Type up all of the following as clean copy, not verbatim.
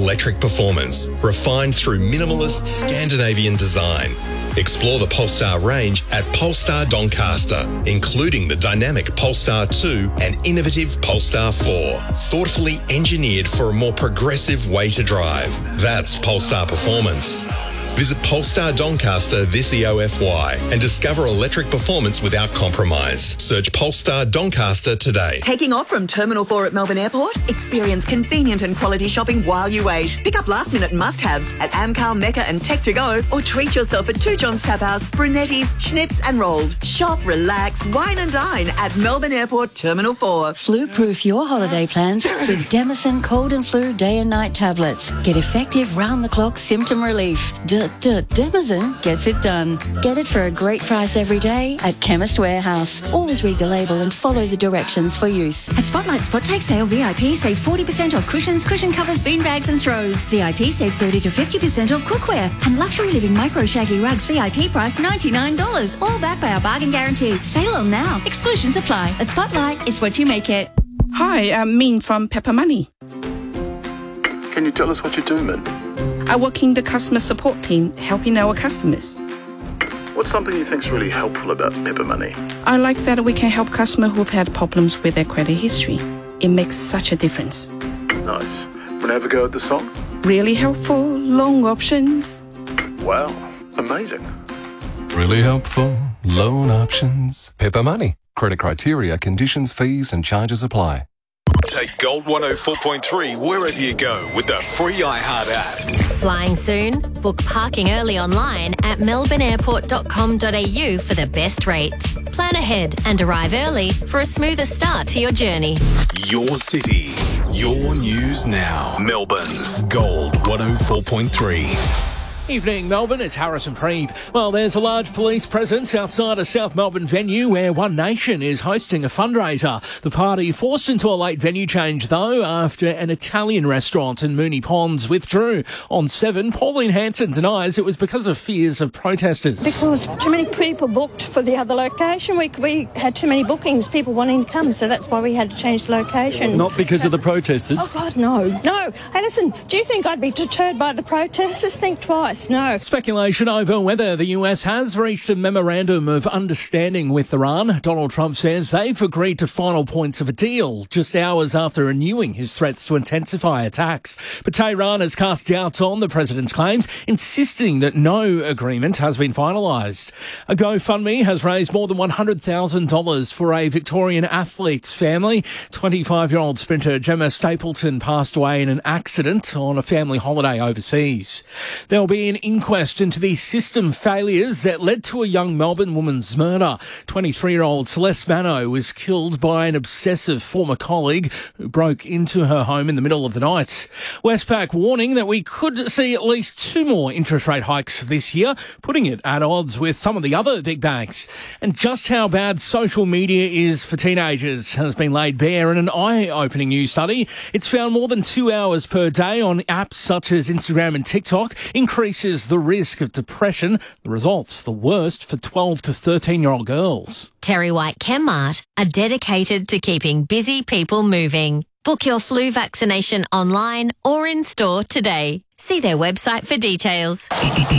electric performance, refined through minimalist Scandinavian design. Explore the Polestar range at Polestar Doncaster, including the dynamic Polestar 2 and innovative Polestar 4, thoughtfully engineered for a more progressive way to drive. That's Polestar performance. Visit Polestar Doncaster this EOFY and discover electric performance without compromise. Search Polestar Doncaster today. Taking off from Terminal 4 at Melbourne Airport? Experience convenient and quality shopping while you wait. Pick up last-minute must-haves at Amcal, Mecca and Tech2Go, or treat yourself at 2 John's Tap House, Brunetti's, Schnitz and Rolled. Shop, relax, wine and dine at Melbourne Airport Terminal 4. Flu-proof your holiday plans with Demison Cold and Flu Day and Night tablets. Get effective round-the-clock symptom relief. Demison gets it done. Get it for a great price every day at Chemist Warehouse. Always read the label and follow the directions for use. At Spotlight Spot Take Sale, VIP save 40% off cushions, cushion covers, bean bags and throws. VIP save 30 to 50% off cookware. And Luxury Living Micro Shaggy Rugs VIP price $99. All backed by our bargain guarantee. Sale on now. Exclusions apply. At Spotlight, it's what you make it. Hi, I'm Min from Pepper Money. Can you tell us what you do, Min? I work in the customer support team, helping our customers. What's something you think's really helpful about Pepper Money? I like that we can help customers who've had problems with their credit history. It makes such a difference. Nice. Wanna have a go at the song? Really helpful, long options. Wow, amazing. Really helpful, loan options. Pepper Money. Credit criteria, conditions, fees and charges apply. Take Gold 104.3 wherever you go with the free iHeart app. Flying soon? Book parking early online at melbourneairport.com.au for the best rates. Plan ahead and arrive early for a smoother start to your journey. Your city, your news now. Melbourne's Gold 104.3. Evening, Melbourne. It's Harrison Preeve. Well, there's a large police presence outside a South Melbourne venue where One Nation is hosting a fundraiser. The party forced into a late venue change, though, after an Italian restaurant in Moonee Ponds withdrew. On 7, Pauline Hanson denies it was because of fears of protesters. Because too many people booked for the other location. We had too many bookings, people wanting to come, so that's why we had to change the location. Not because of the protesters? Oh, God, no. No. Hey, listen, do you think I'd be deterred by the protesters? Think twice. No. Speculation over whether the US has reached a memorandum of understanding with Iran. Donald Trump says they've agreed to final points of a deal just hours after renewing his threats to intensify attacks. But Tehran has cast doubts on the president's claims, insisting that no agreement has been finalised. A GoFundMe has raised more than $100,000 for a Victorian athlete's family. 25-year-old sprinter Gemma Stapleton passed away in an accident on a family holiday overseas. There'll be an inquest into the system failures that led to a young Melbourne woman's murder. 23-year-old Celeste Mano was killed by an obsessive former colleague who broke into her home in the middle of the night. Westpac warning that we could see at least 2 more interest rate hikes this year, putting it at odds with some of the other big banks. And just how bad social media is for teenagers has been laid bare in an eye-opening new study. It's found more than 2 hours per day on apps such as Instagram and TikTok increases the risk of depression. The results, the worst for 12 to 13-year-old girls. Terry White Chemmart are dedicated to keeping busy people moving. Book your flu vaccination online or in store today. See their website for details.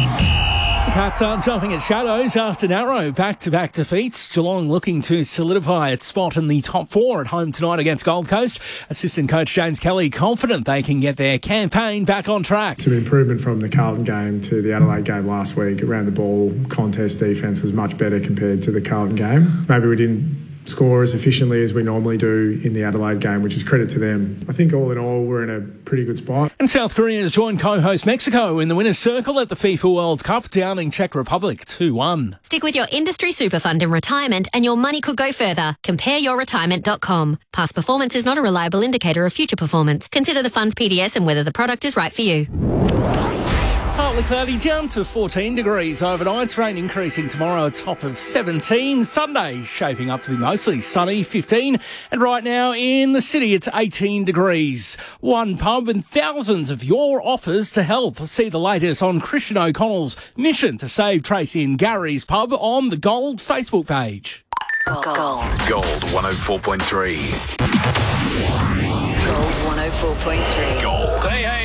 Cats aren't jumping at shadows after narrow back-to-back defeats. Geelong looking to solidify its spot in the top 4 at home tonight against Gold Coast. Assistant coach James Kelly confident they can get their campaign back on track. Some improvement from the Carlton game to the Adelaide game last week. Around the ball, contest defence was much better compared to the Carlton game. Maybe we didn't score as efficiently as we normally do in the Adelaide game, which is credit to them. I think all in all, we're in a pretty good spot. And South Korea has joined co-host Mexico in the winner's circle at the FIFA World Cup, downing Czech Republic 2-1. Stick with your industry super fund in retirement and your money could go further. CompareYourRetirement.com. Past performance is not a reliable indicator of future performance. Consider the fund's PDS and whether the product is right for you. Partly cloudy, down to 14 degrees overnight. Rain increasing tomorrow, a top of 17. Sunday shaping up to be mostly sunny, 15. And right now in the city, it's 18 degrees. One pub and thousands of your offers to help. See the latest on Christian O'Connell's mission to save Tracy and Gary's pub on the Gold Facebook page. Gold 104.3. Gold 104.3. Gold. Hey, hey.